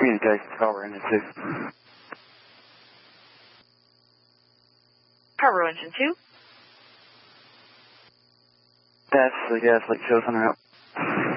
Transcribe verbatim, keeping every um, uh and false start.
Communications, Carver Engine two. Carver Engine two. That's the gas leak shows on route.